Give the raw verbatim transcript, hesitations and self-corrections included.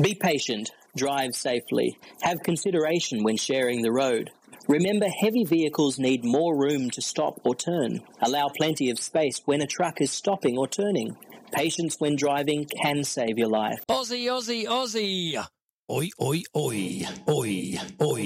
Be patient, drive safely, have consideration when sharing the road. Remember, heavy vehicles need more room to stop or turn. Allow plenty of space when a truck is stopping or turning. Patience when driving can save your life. Aussie, Aussie, Aussie. Oi, oi, oi, oi, oi.